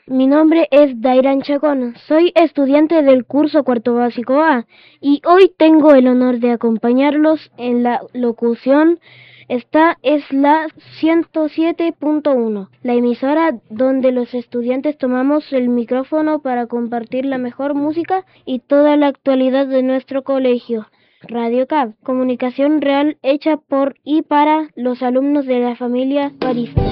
Mi nombre es Dairan Chacón, soy estudiante del curso cuarto básico A y hoy tengo el honor de acompañarlos en la locución. Esta es la 107.1, la emisora donde los estudiantes tomamos el micrófono para compartir la mejor música y toda la actualidad de nuestro colegio. Radio CAB, comunicación real hecha por y para los alumnos de la familia París.